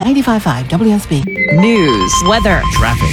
95.5 WSB. News, weather, traffic.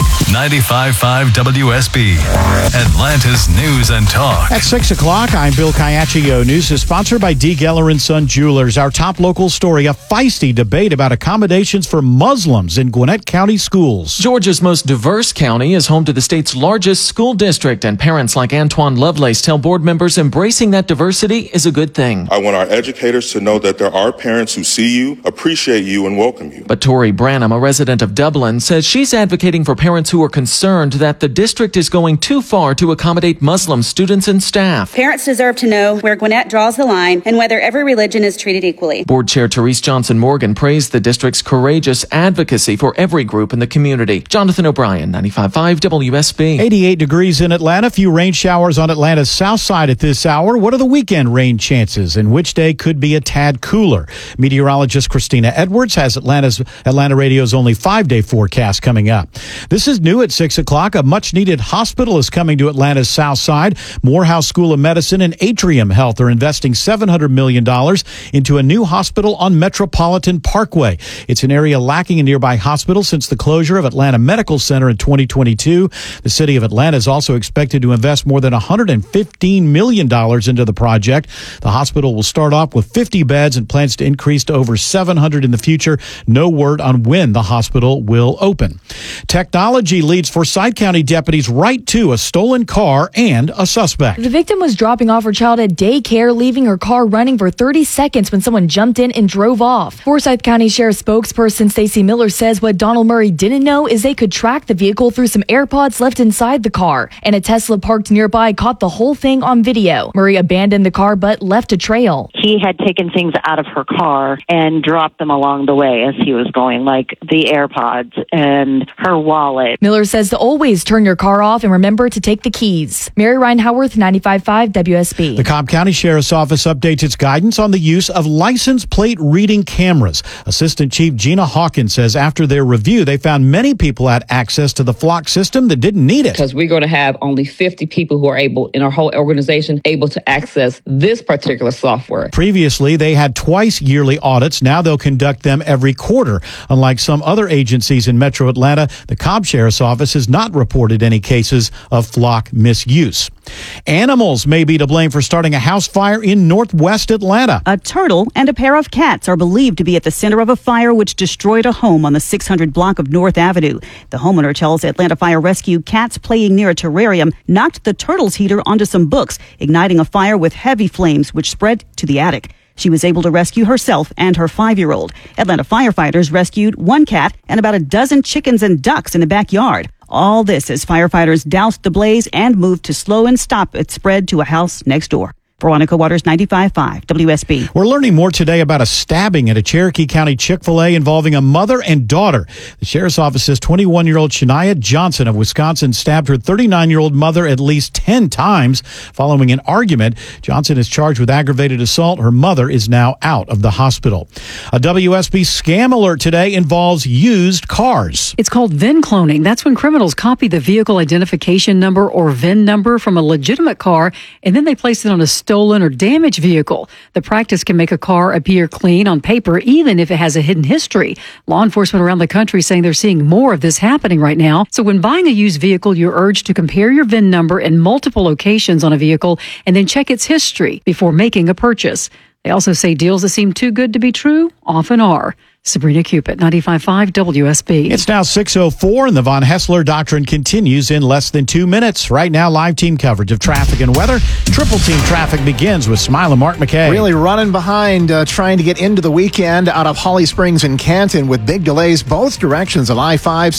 95.5 WSB, Atlanta's News and Talk. At 6 o'clock, I'm Bill Caiaccio. News is sponsored by D. Geller & Son Jewelers. Our top local story, a feisty debate about accommodations for Muslims in Gwinnett County schools. Georgia's most diverse county is home to the state's largest school district, and parents like Antoine Lovelace tell board members embracing that diversity is a good thing. I want our educators to know that there are parents who see you, appreciate you, and welcome you. But Tori Branham, a resident of Dublin, says she's advocating for parents who are concerned that the district is going too far to accommodate Muslim students and staff. Parents deserve to know where Gwinnett draws the line and whether every religion is treated equally. Board Chair Therese Johnson Morgan praised the district's courageous advocacy for every group in the community. Jonathan O'Brien, 95.5 WSB. 88 degrees in Atlanta. Few rain showers on Atlanta's south side at this hour. What are the weekend rain chances, and which day could be a tad cooler? Meteorologist Christina Edwards has Atlanta Radio's only 5-day forecast coming up. This is new at 6 o'clock. A much-needed hospital is coming to Atlanta's south side. Morehouse School of Medicine and Atrium Health are investing $700 million into a new hospital on Metropolitan Parkway. It's an area lacking a nearby hospital since the closure of Atlanta Medical Center in 2022. The city of Atlanta is also expected to invest more than $115 million into the project. The hospital will start off with 50 beds and plans to increase to over 700 in the future. No word on when the hospital will open. Technology leads Forsyth County deputies right to a stolen car and a suspect. The victim was dropping off her child at daycare, leaving her car running for 30 seconds when someone jumped in and drove off. Forsyth County Sheriff's spokesperson Stacey Miller says what Donald Murray didn't know is they could track the vehicle through some AirPods left inside the car, and a Tesla parked nearby caught the whole thing on video. Murray abandoned the car but left a trail. He had taken things out of her car and dropped them along the way as he was going, like the AirPods and her wallet. Miller says to always turn your car off and remember to take the keys. Mary Ryan Howarth, 95.5 WSB. The Cobb County Sheriff's Office updates its guidance on the use of license plate reading cameras. Assistant Chief Gina Hawkins says after their review, they found many people had access to the Flock system that didn't need it. Because we're going to have only 50 people who are able, in our whole organization, able to access this particular software. Previously, they had twice yearly audits. Now they'll conduct them every quarter. Unlike some other agencies in Metro Atlanta, the Cobb Sheriff's Office has not reported any cases of Flock misuse. Animals may be to blame for starting a house fire in northwest Atlanta. A turtle and a pair of cats are believed to be at the center of a fire which destroyed a home on the 600 block of North Avenue. The homeowner tells Atlanta Fire Rescue cats playing near a terrarium knocked the turtle's heater onto some books, igniting a fire with heavy flames which spread to the attic. She was able to rescue herself and her 5-year-old. Atlanta firefighters rescued one cat and about a dozen chickens and ducks in the backyard. All this as firefighters doused the blaze and moved to slow and stop its spread to a house next door. Veronica Waters, 95.5 WSB. We're learning more today about a stabbing at a Cherokee County Chick-fil-A involving a mother and daughter. The sheriff's office says 21-year-old Shania Johnson of Wisconsin stabbed her 39-year-old mother at least 10 times following an argument. Johnson is charged with aggravated assault. Her mother is now out of the hospital. A WSB scam alert today involves used cars. It's called VIN cloning. That's when criminals copy the vehicle identification number or VIN number from a legitimate car, and then they place it on a stolen or damaged vehicle. The practice can make a car appear clean on paper, even if it has a hidden history. Law enforcement around the country saying they're seeing more of this happening right now. So when buying a used vehicle, you're urged to compare your VIN number in multiple locations on a vehicle and then check its history before making a purchase. They also say deals that seem too good to be true often are. Sabrina Cupid, 95.5 WSB. It's now 6:04 and the Von Hessler Doctrine continues in less than 2 minutes. Right now, live team coverage of traffic and weather. Triple team traffic begins with Smile and Mark McKay. Really running behind, trying to get into the weekend out of Holly Springs and Canton with big delays both directions of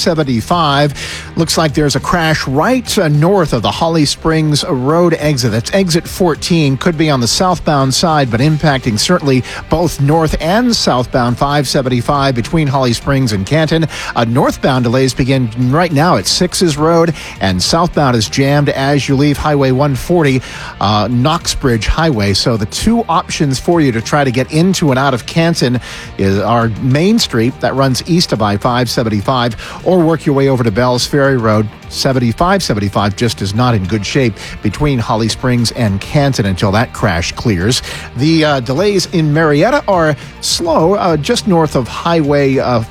I-575. Looks like there's a crash right north of the Holly Springs Road exit. That's exit 14. Could be on the southbound side, but impacting certainly both north and southbound 575 between Holly Springs and Canton. Northbound delays begin right now at 6's Road, and southbound is jammed as you leave Highway 140, Knoxbridge Highway. So the two options for you to try to get into and out of Canton is our Main Street that runs east of I-575, or work your way over to Bells Ferry Road. 75 just is not in good shape between Holly Springs and Canton until that crash clears. The delays in Marietta are slow, just north of Highway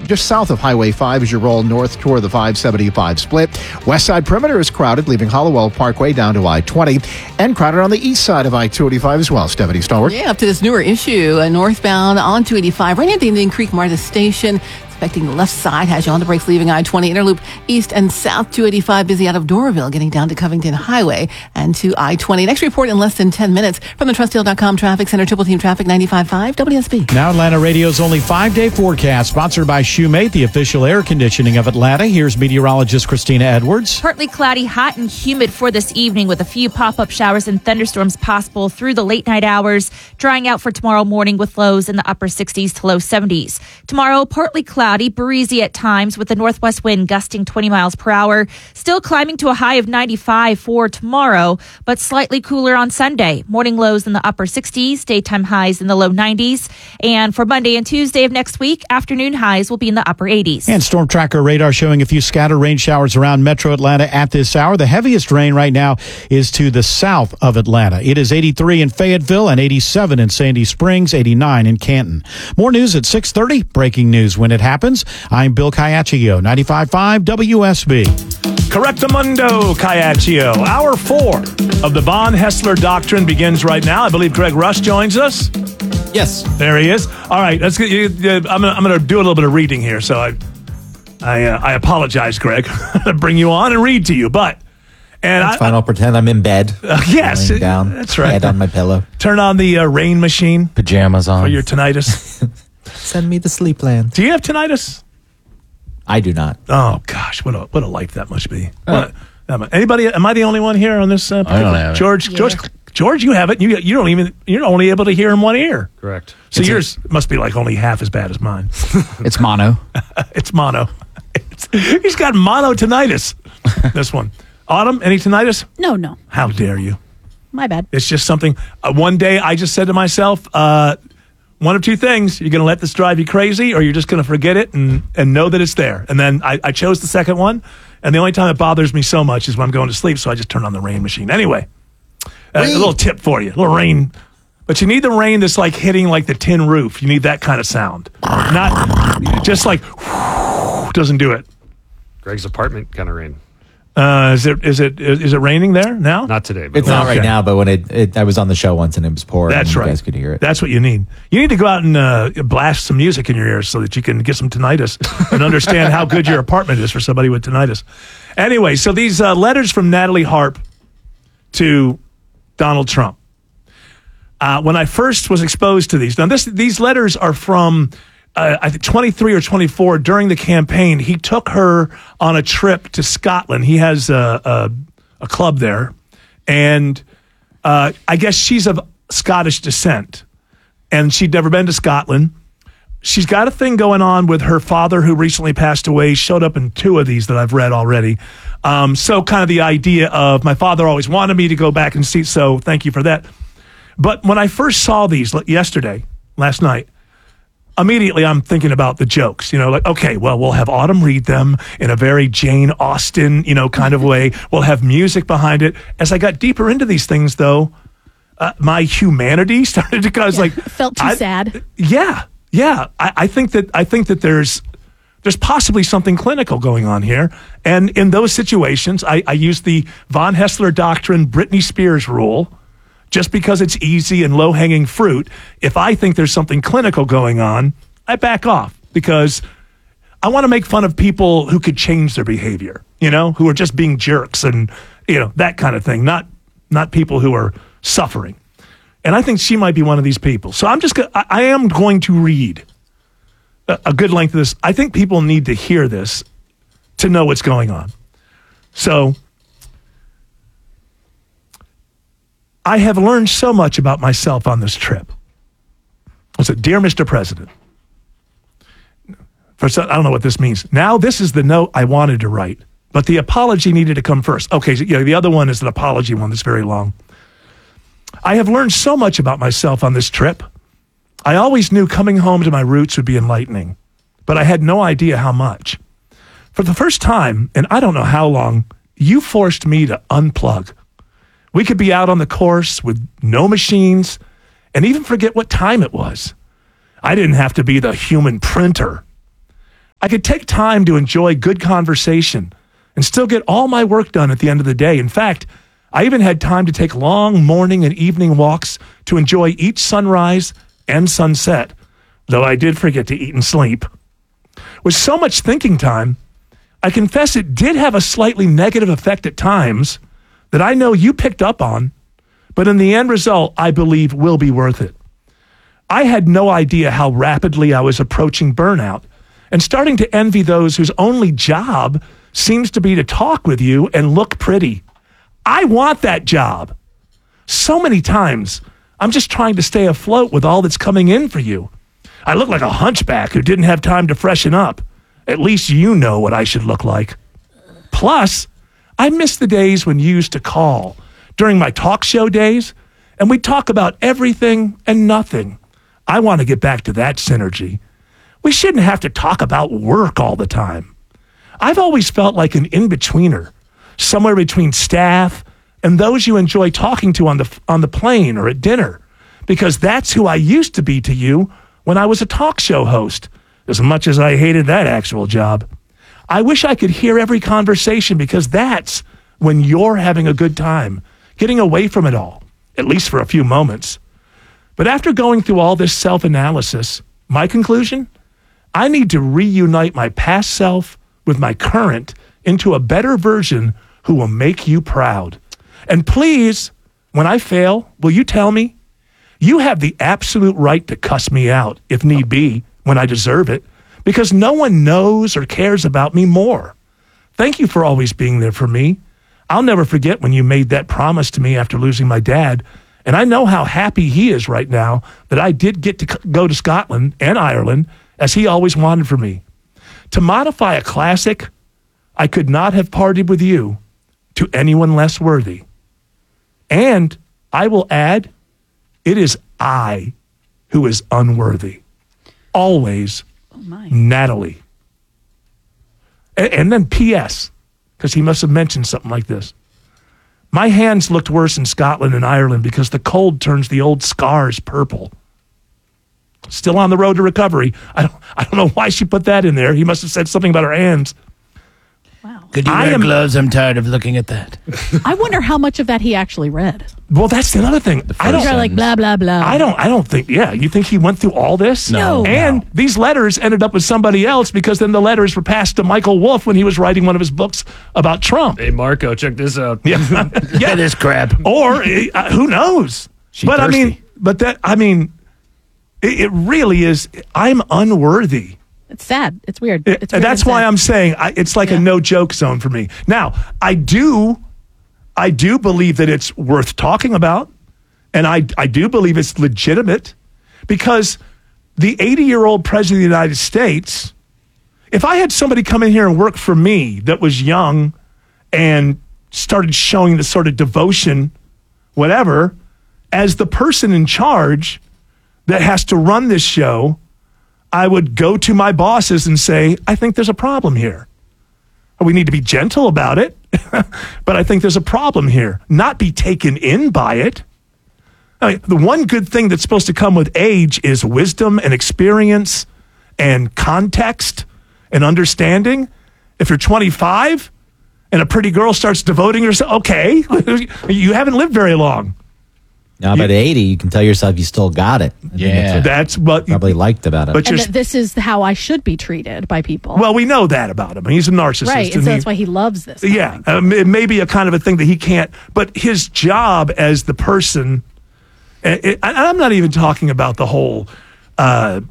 just south of Highway 5 as you roll north toward the 575 split. West side perimeter is crowded, leaving Hollowell Parkway down to I-20, and crowded on the east side of I-285 as well. Stephanie Stallworth. Yeah, up to this newer issue, northbound on 285, right at the Indian Creek MARTA station. Expecting the left side has you on the brakes leaving I-20 Interloop east and south 285 busy out of Doraville getting down to Covington Highway and to I-20. Next report in less than 10 minutes from the TrustDale.com Traffic Center. Triple Team Traffic 95.5 WSB. Now Atlanta Radio's only 5-day forecast, sponsored by Shoemate, the official air conditioning of Atlanta. Here's meteorologist Christina Edwards. Partly cloudy, hot and humid for this evening with a few pop-up showers and thunderstorms possible through the late night hours. Drying out for tomorrow morning with lows in the upper 60s to low 70s. Tomorrow, partly cloudy, breezy at times with the northwest wind gusting 20 miles per hour. Still climbing to a high of 95 for tomorrow, but slightly cooler on Sunday. Morning lows in the upper 60s, daytime highs in the low 90s. And for Monday and Tuesday of next week, afternoon highs will be in the upper 80s. And Storm Tracker radar showing a few scattered rain showers around metro Atlanta at this hour. The heaviest rain right now is to the south of Atlanta. It is 83 in Fayetteville and 87 in Sandy Springs, 89 in Canton. More news at 6:30. Breaking news when it happens. I'm Bill Caiaccio, 95.5 WSB. Correctamundo, Caiaccio. Hour 4 of the Von Hessler Doctrine begins right now. I believe Greg Rush joins us. Yes. There he is. All right, let's get, I'm going to do a little bit of reading here, so I apologize, Greg. to bring you on and read to you, but... That's fine. I'll pretend I'm in bed. Yes. Laying down. That's right. Head on my pillow. Turn on the rain machine. Pajamas on. For your tinnitus. Send me the sleep land. Do you have tinnitus? I do not. Oh, gosh. What a life that must be. Anybody? Am I the only one here on this? I don't have it. George, you have it. You're only able to hear in one ear. Correct. So yours must be like only half as bad as mine. It's mono. It's mono. He's got mono tinnitus. This one. Autumn, any tinnitus? No. How dare you? My bad. It's just something. One day I just said to myself, one of two things. You're going to let this drive you crazy, or you're just going to forget it and know that it's there. And then I chose the second one. And the only time it bothers me so much is when I'm going to sleep, so I just turn on the rain machine. Anyway, a little tip for you. A little rain. But you need the rain that's like hitting like the tin roof. You need that kind of sound. Not just like, doesn't do it. Greg's apartment kind of rain. Is it raining there now? Not today. But it's not right now, but when I was on the show once and it was pouring. That's right. You guys could hear it. That's what you need. You need to go out and blast some music in your ears so that you can get some tinnitus and understand how good your apartment is for somebody with tinnitus. Anyway, so these letters from Natalie Harp to Donald Trump. When I first was exposed to these, now these letters are from I think 23 or 24 during the campaign. He took her on a trip to Scotland. He has a club there, and I guess she's of Scottish descent, and she'd never been to Scotland. She's got a thing going on with her father, who recently passed away. Showed up in 2 of these that I've read already. So kind of the idea of my father always wanted me to go back and see, so thank you for that. But when I first saw these last night, immediately I'm thinking about the jokes, like, okay, well, we'll have Autumn read them in a very Jane Austen, kind of way. We'll have music behind it. As I got deeper into these things, though, my humanity started to go, felt too sad. Yeah. I think that there's possibly something clinical going on here. And in those situations, I use the Von Hessler Doctrine, Britney Spears rule. Just because it's easy and low-hanging fruit, if I think there's something clinical going on, I back off because I want to make fun of people who could change their behavior, who are just being jerks and, that kind of thing, not people who are suffering. And I think she might be one of these people. So I am going to read a good length of this. I think people need to hear this to know what's going on. So I have learned so much about myself on this trip. I said, Dear Mr. President, first, I don't know what this means. Now, this is the note I wanted to write, but the apology needed to come first. Okay, so, the other one is an apology one that's very long. I have learned so much about myself on this trip. I always knew coming home to my roots would be enlightening, but I had no idea how much. For the first time, and I don't know how long, you forced me to unplug. We could be out on the course with no machines and even forget what time it was. I didn't have to be the human printer. I could take time to enjoy good conversation and still get all my work done at the end of the day. In fact, I even had time to take long morning and evening walks to enjoy each sunrise and sunset, though I did forget to eat and sleep. With so much thinking time, I confess it did have a slightly negative effect at times that I know you picked up on, but in the end result, I believe will be worth it. I had no idea how rapidly I was approaching burnout and starting to envy those whose only job seems to be to talk with you and look pretty. I want that job. So many times, I'm just trying to stay afloat with all that's coming in for you. I look like a hunchback who didn't have time to freshen up. At least you know what I should look like. Plus, I miss the days when you used to call during my talk show days, and we'd talk about everything and nothing. I want to get back to that synergy. We shouldn't have to talk about work all the time. I've always felt like an in-betweener, somewhere between staff and those you enjoy talking to on the plane or at dinner, because that's who I used to be to you when I was a talk show host, as much as I hated that actual job. I wish I could hear every conversation, because that's when you're having a good time, getting away from it all, at least for a few moments. But after going through all this self-analysis, my conclusion? I need to reunite my past self with my current into a better version who will make you proud. And please, when I fail, will you tell me? You have the absolute right to cuss me out, if need be, when I deserve it, because no one knows or cares about me more. Thank you for always being there for me. I'll never forget when you made that promise to me after losing my dad, and I know how happy he is right now that I did get to go to Scotland and Ireland, as he always wanted for me. To modify a classic, I could not have partied with you to anyone less worthy. And I will add, it is I who is unworthy. Always, Natalie. And then P.S., because he must have mentioned something like this. My hands looked worse in Scotland and Ireland because the cold turns the old scars purple. Still on the road to recovery. I don't know why she put that in there. He must have said something about her hands. Wow. Could you wear gloves? I'm tired of looking at that. I wonder how much of that he actually read. Well, that's another thing. I don't like blah blah blah. I don't think. Yeah, you think he went through all this? No. And these letters ended up with somebody else, because then the letters were passed to Michael Wolff when he was writing one of his books about Trump. Hey, Marco, check this out. Yeah, yeah, this crap. Or who knows? It really is. I'm unworthy. It's sad. It's weird. It's weird. That's why I'm saying it's like a no-joke zone for me. Now, I do believe that it's worth talking about, and I do believe it's legitimate, because the 80-year-old president of the United States, if I had somebody come in here and work for me that was young and started showing the sort of devotion, whatever, as the person in charge that has to run this show, I would go to my bosses and say, I think there's a problem here. We need to be gentle about it, but I think there's a problem here. Not be taken in by it. I mean, the one good thing that's supposed to come with age is wisdom and experience and context and understanding. If you're 25 and a pretty girl starts devoting herself, okay, you haven't lived very long. Now, but 80, you can tell yourself you still got it. Yeah, that's what probably liked about it. But this is how I should be treated by people. Well, we know that about him. He's a narcissist, right? And so that's why he loves this. Yeah, it may be a kind of a thing that he can't. But his job as the person, I'm not even talking about the whole, worker,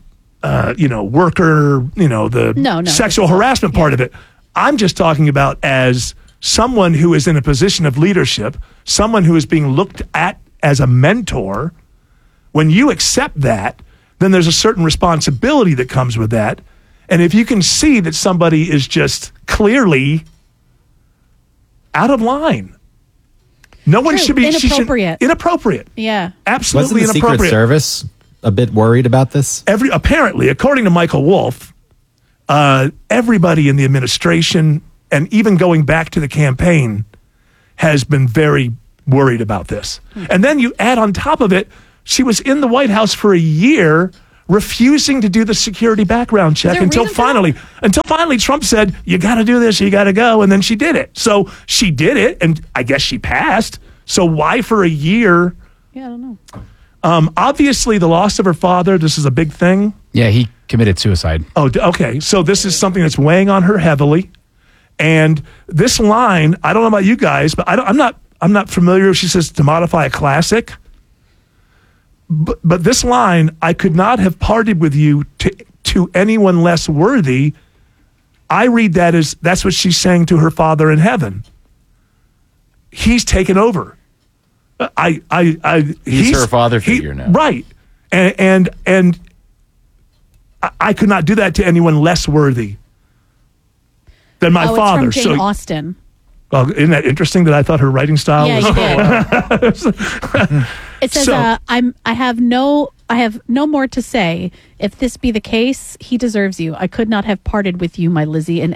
the sexual harassment part of it. I'm just talking about as someone who is in a position of leadership, someone who is being looked at as a mentor. When you accept that, then there's a certain responsibility that comes with that. And if you can see that somebody is just clearly out of line, no one should be inappropriate. Inappropriate. Yeah, absolutely Wasn't the inappropriate. Secret Service a bit worried about this? Apparently, according to Michael Wolff, everybody in the administration and even going back to the campaign has been very worried about this. And then you add on top of it, she was in the White House for a year refusing to do the security background check until finally Trump said, you got to do this, you got to go. And then she did it. So she did it, and I guess she passed. So why for a year? Yeah, I don't know. Obviously, the loss of her father, this is a big thing. Yeah, he committed suicide. Oh, okay. So this is something that's weighing on her heavily. And this line, I don't know about you guys, but I'm not familiar. She says to modify a classic. But this line, I could not have parted with you to anyone less worthy. I read that as that's what she's saying to her father in heaven. He's taken over. He's her father figure now. Right. And I could not do that to anyone less worthy than my father. It's from Jane Austen. Well, isn't that interesting that I thought her writing style was... It says, I have no more to say. If this be the case, he deserves you. I could not have parted with you, my Lizzie, in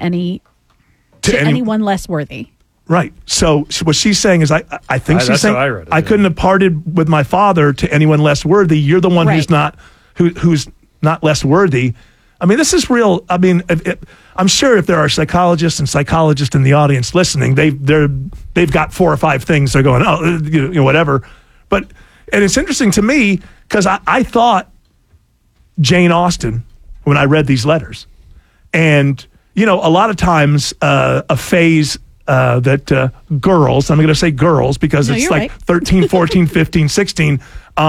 anyone less worthy. Right. So what she's saying is, I think she's saying, I couldn't have parted with my father to anyone less worthy. You're the one who's not less worthy. I mean, this is real. I mean, I'm sure if there are psychologists in the audience listening, they've got 4 or 5 things they're going, whatever. And it's interesting to me because I thought Jane Austen when I read these letters, and a lot of times a phase that girls, I'm going to say girls because it's like 13, 14, 15, 16.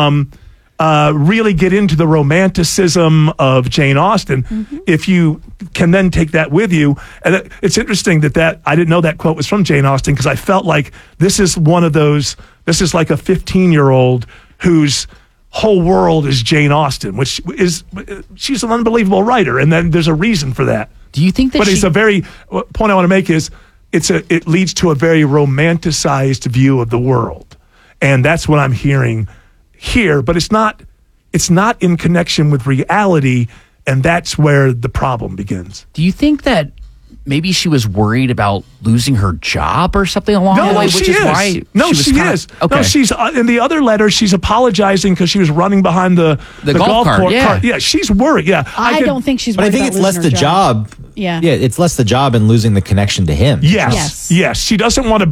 Really get into the romanticism of Jane Austen. Mm-hmm. If you can then take that with you. And it's interesting that I didn't know that quote was from Jane Austen because I felt like this is one of those, this is like a 15-year-old whose whole world is Jane Austen, which is, she's an unbelievable writer. And then there's a reason for that. Do you think that it's a very, point I want to make is it leads to a very romanticized view of the world. And that's what I'm hearing here, but it's not in connection with reality, and that's where the problem begins. Do you think that maybe she was worried about losing her job or something along the way? She is. Okay. No, she's in the other letter. She's apologizing because she was running behind the golf cart. Yeah, she's worried. Yeah, I don't think she's worried. But I think it's less the job. Yeah, it's less the job and losing the connection to him. Yes. She doesn't want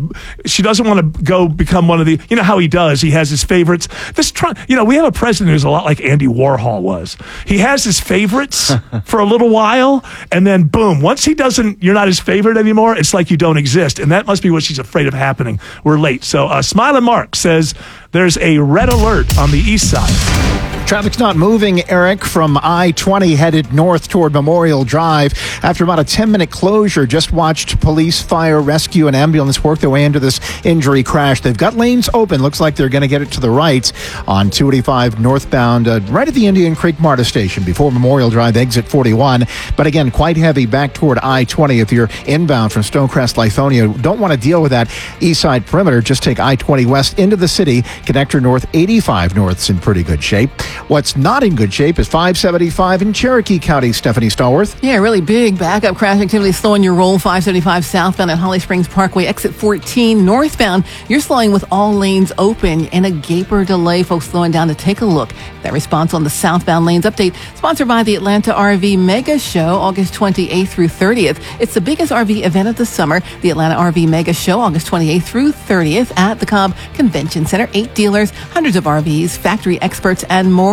to go become one of the. You know how he does. He has his favorites. We have a president who's a lot like Andy Warhol was. He has his favorites for a little while, and then boom. Once you're not his favorite anymore. It's like you don't exist, and that must be what she's afraid of happening. We're late. So Smiley Mark says there's a red alert on the east side. Traffic's not moving, Eric, from I-20 headed north toward Memorial Drive. After about a 10-minute closure, just watched police, fire, rescue, and ambulance work their way into this injury crash. They've got lanes open. Looks like they're going to get it to the right on 285 northbound, right at the Indian Creek MARTA station before Memorial Drive, exit 41. But again, quite heavy back toward I-20 if you're inbound from Stonecrest, Lithonia. Don't want to deal with that east side perimeter. Just take I-20 west into the city. Connector north, 85 north's in pretty good shape. What's not in good shape is 575 in Cherokee County. Stephanie Stallworth. Yeah, really big backup crash activity slowing your roll. 575 southbound at Holly Springs Parkway, exit 14 northbound. You're slowing with all lanes open and a gaper delay. Folks slowing down to take a look. That response on the southbound lanes update sponsored by the Atlanta RV Mega Show, August 28th through 30th. It's the biggest RV event of the summer. The Atlanta RV Mega Show, August 28th through 30th at the Cobb Convention Center. 8 dealers, hundreds of RVs, factory experts, and more.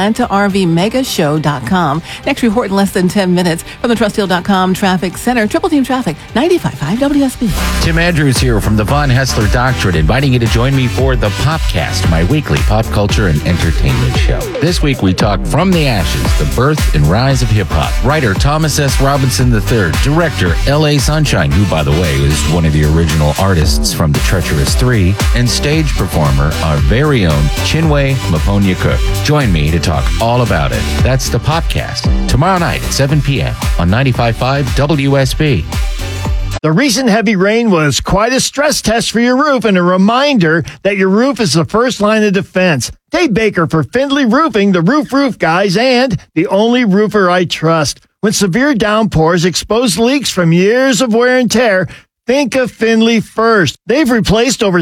AtlantaRVMegashow.com. Next report in less than 10 minutes from the TrustDeal.com Traffic Center. Triple Team Traffic, 95.5 WSB. Tim Andrews here from the Von Hessler Doctrine, inviting you to join me for the Popcast, my weekly pop culture and entertainment show. This week we talk From the Ashes, the birth and rise of hip-hop. Writer Thomas S. Robinson III, director L.A. Sunshine, who, by the way, is one of the original artists from The Treacherous Three, and stage performer, our very own Chinwe Maponya Cook. Join me to talk all about it. That's the Popcast, tomorrow night at 7 p.m. on 95.5 WSB. The recent heavy rain was quite a stress test for your roof and a reminder that your roof is the first line of defense. Dave Baker for Findlay Roofing, the roof guys, and the only roofer I trust. When severe downpours expose leaks from years of wear and tear, think of Findlay first. They've replaced over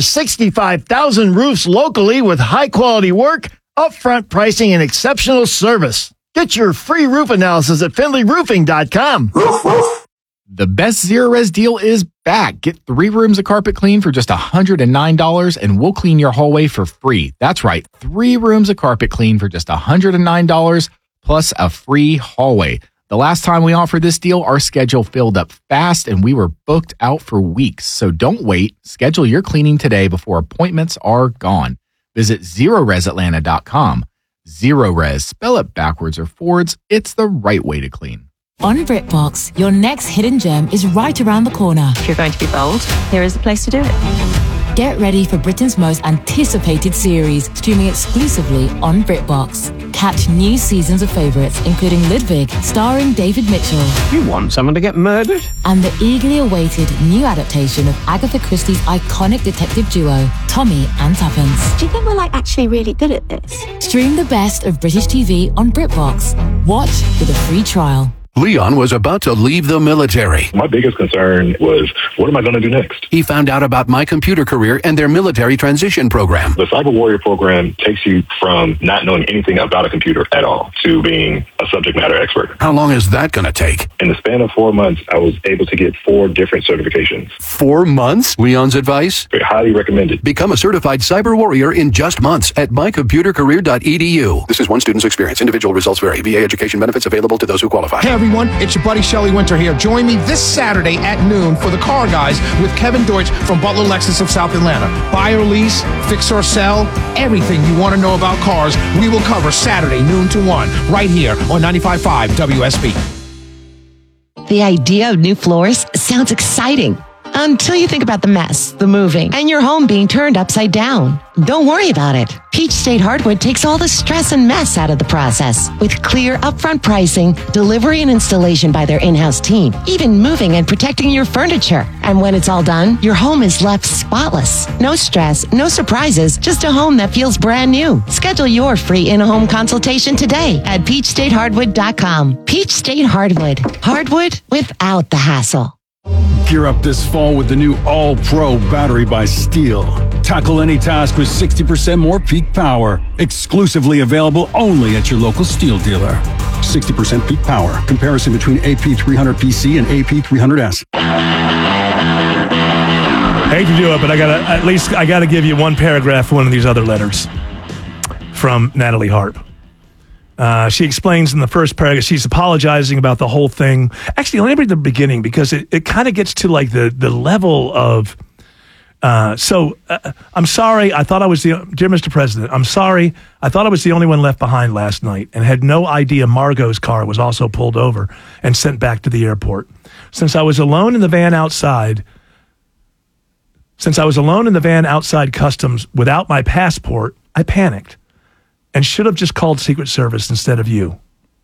65,000 roofs locally with high-quality work, upfront pricing, and exceptional service. Get your free roof analysis at FindlayRoofing.com. The best Zero Res deal is back. Get 3 rooms of carpet clean for just $109 and we'll clean your hallway for free. That's right, 3 rooms of carpet clean for just $109 plus a free hallway. The last time we offered this deal, our schedule filled up fast and we were booked out for weeks. So don't wait. Schedule your cleaning today before appointments are gone. Visit ZeroResAtlanta.com. Zero Res, spell it backwards or forwards. It's the right way to clean. On BritBox, your next hidden gem is right around the corner. If you're going to be bold, here is the place to do it. Get ready for Britain's most anticipated series, streaming exclusively on BritBox. Catch new seasons of favourites, including Ludwig, starring David Mitchell. You want someone to get murdered? And the eagerly awaited new adaptation of Agatha Christie's iconic detective duo, Tommy and Tuppence. Do you think we're actually really good at this? Stream the best of British TV on BritBox. Watch with a free trial. Leon was about to leave the military. My biggest concern was, what am I going to do next? He found out about My Computer Career and their military transition program. The Cyber Warrior program takes you from not knowing anything about a computer at all to being a subject matter expert. How long is that going to take? In the span of 4 months, I was able to get 4 different certifications. 4 months? Leon's advice? Very highly recommended. Become a certified cyber warrior in just months at mycomputercareer.edu. This is one student's experience. Individual results vary. VA education benefits available to those who qualify. Hey everyone, it's your buddy Shelly Winter here. Join me this Saturday at noon for the Car Guys with Kevin Deutsch from Butler Lexus of South Atlanta. Buy or lease, fix or sell, everything you want to know about cars, we will cover Saturday noon to 1 right here on 95.5 WSB. The idea of new floors sounds exciting until you think about the mess, the moving, and your home being turned upside down. Don't worry about it. Peach State Hardwood takes all the stress and mess out of the process with clear upfront pricing, delivery and installation by their in-house team, even moving and protecting your furniture. And when it's all done, your home is left spotless. No stress, no surprises, just a home that feels brand new. Schedule your free in-home consultation today at peachstatehardwood.com. Peach State Hardwood. Hardwood without the hassle. Gear up this fall with the new All-Pro battery by Steel. Tackle any task with 60% more peak power. Exclusively available only at your local Steel dealer. 60% peak power. Comparison between AP300PC and AP300S. I hate to do it, but I gotta give you one paragraph for one of these other letters from Natalie Harp. She explains in the first paragraph, she's apologizing about the whole thing. Actually, let me read the beginning because it kind of gets to like the level of, I'm sorry, I thought I was dear Mr. President, I'm sorry, I thought I was the only one left behind last night and had no idea Margot's car was also pulled over and sent back to the airport. Since I was alone in the van outside customs without my passport, I panicked and should have just called Secret Service instead of you.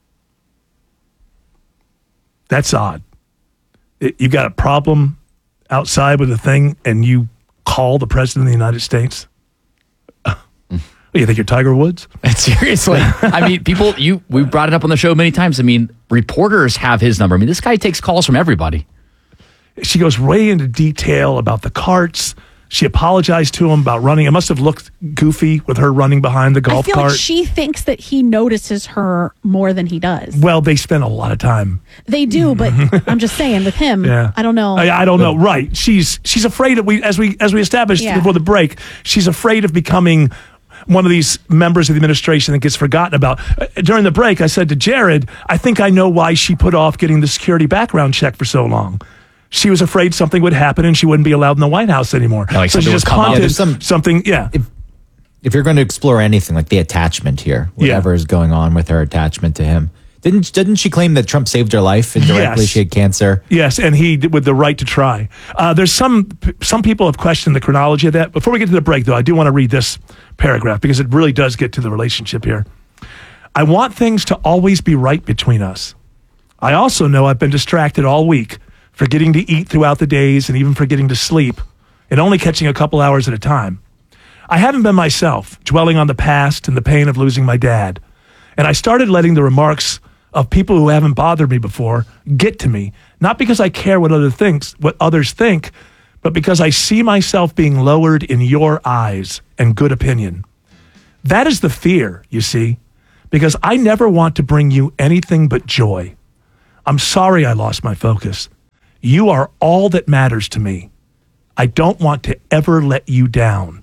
That's odd. You got a problem outside with a thing and you call the President of the United States? You think you're Tiger Woods? Seriously. I mean, we brought it up on the show many times. I mean, reporters have his number. I mean, this guy takes calls from everybody. She goes way into detail about the carts. She apologized to him about running. It must have looked goofy with her running behind the golf I feel cart. like she thinks that he notices her more than he does. Well, they spend a lot of time. They do, but I'm just saying with him, yeah. I don't know. I don't know. Right. She's afraid of, as we established before the break, she's afraid of becoming one of these members of the administration that gets forgotten about. During the break, I said to Jared, I think I know why she put off getting the security background check for so long. She was afraid something would happen and she wouldn't be allowed in the White House anymore. Like so she just punted something. Yeah. If you're going to explore anything like the attachment here, whatever is going on with her attachment to him, didn't she claim that Trump saved her life indirectly? Yes. She had cancer. Yes, and he with the right to try. There's some people have questioned the chronology of that. Before we get to the break, though, I do want to read this paragraph because it really does get to the relationship here. I want things to always be right between us. I also know I've been distracted all week, forgetting to eat throughout the days and even forgetting to sleep and only catching a couple hours at a time. I haven't been myself, dwelling on the past and the pain of losing my dad. And I started letting the remarks of people who haven't bothered me before get to me, not because I care what others think, but because I see myself being lowered in your eyes and good opinion. That is the fear, you see. because I never want to bring you anything but joy. I'm sorry I lost my focus. You are all that matters to me. I don't want to ever let you down.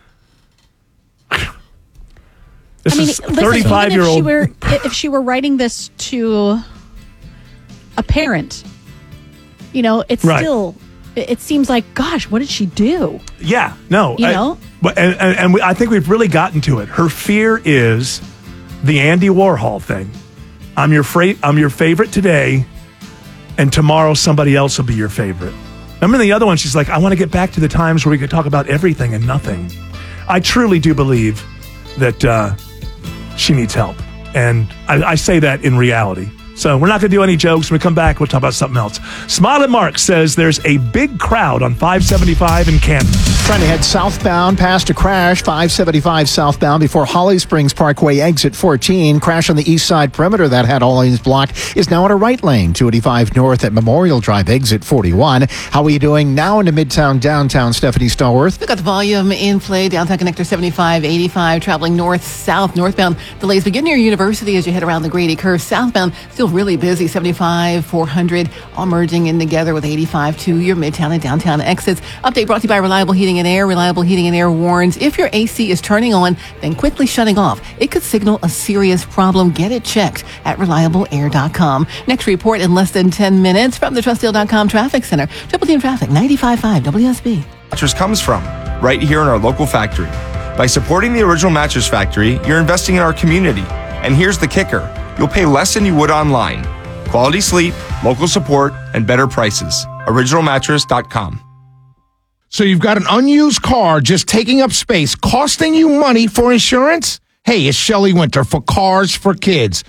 This is 35-year-old. If she were writing this to a parent, it's right. Still, it seems like, gosh, what did she do? Yeah, no. I think we've really gotten to it. Her fear is the Andy Warhol thing. I'm your favorite today, and tomorrow somebody else will be your favorite. Remember the other one? She's like, I want to get back to the times where we could talk about everything and nothing. I truly do believe that she needs help. And I say that in reality. So we're not going to do any jokes. When we come back, we'll talk about something else. Smiling Mark says there's a big crowd on 575 in Canton. Trying to head southbound past a crash, 575 southbound before Holly Springs Parkway exit 14. Crash on the east side perimeter that had all lanes blocked is now in a right lane. 285 north at Memorial Drive exit 41. How are you doing now into Midtown, downtown, Stephanie Stallworth? We've got the volume in play. Downtown connector 7585 traveling north-south. Northbound delays begin near University as you head around the Grady Curve. Southbound still really busy. 75, 400 all merging in together with 85 to your Midtown and downtown exits. Update brought to you by Reliable Heating and Air. Reliable Heating and Air warns if your AC is turning on, then quickly shutting off. It could signal a serious problem. Get it checked at reliableair.com. Next report in less than 10 minutes from the TrustDeal.com Traffic Center. Triple T Traffic, 95.5 WSB. Mattress comes from right here in our local factory. By supporting the Original Mattress Factory, you're investing in our community. And here's the kicker. You'll pay less than you would online. Quality sleep, local support, and better prices. OriginalMattress.com. So you've got an unused car just taking up space, costing you money for insurance? Hey, it's Shelley Winter for Cars for Kids.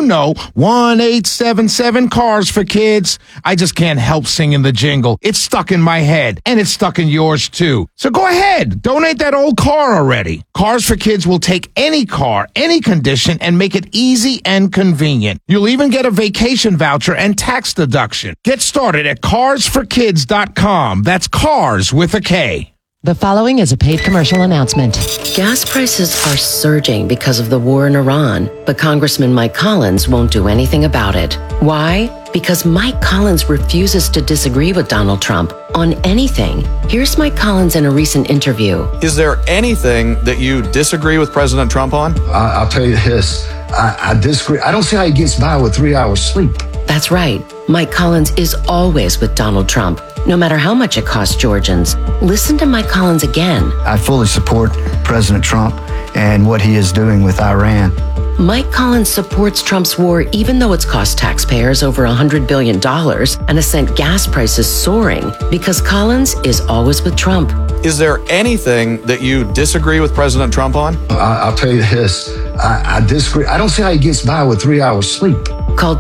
1-877 Cars for Kids. I just can't help singing the jingle. It's stuck in my head, and it's stuck in yours too. So go ahead, donate that old car already. Cars for Kids will take any car, any condition, and make it easy and convenient. You'll even get a vacation voucher and tax deduction. Get started at carsforkids.com. That's cars with a K. The following is a paid commercial announcement. Gas prices are surging because of the war in Iran, but Congressman Mike Collins won't do anything about it. Why? Because Mike Collins refuses to disagree with Donald Trump on anything. Here's Mike Collins in a recent interview. Is there anything that you disagree with President Trump on? I'll tell you this. I disagree. I don't see how he gets by with 3 hours sleep. That's right. Mike Collins is always with Donald Trump, no matter how much it costs Georgians. Listen to Mike Collins again. I fully support President Trump and what he is doing with Iran. Mike Collins supports Trump's war even though it's cost taxpayers over $100 billion and has sent gas prices soaring because Collins is always with Trump. Is there anything that you disagree with President Trump on? I'll tell you this. I disagree. I don't see how he gets by with 3 hours sleep. Call